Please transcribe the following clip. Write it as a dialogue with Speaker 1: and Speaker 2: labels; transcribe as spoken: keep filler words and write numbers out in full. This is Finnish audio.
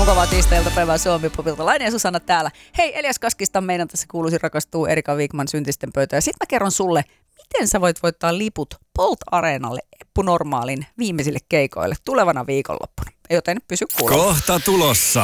Speaker 1: Mukavaa tiistai-iltapäivää Suomi-popilta. Laine ja Susanna täällä. Hei, Elias Kaskista meidän tässä kuuluisi rakastuu Erika Wigman syntisten pöytään. Ja sit mä kerron sulle, miten sä voit voittaa liput Bolt-areenalle Eppu Normaalin viimeisille keikoille tulevana viikonloppuna. Joten pysy kuulolla.
Speaker 2: Kohta tulossa.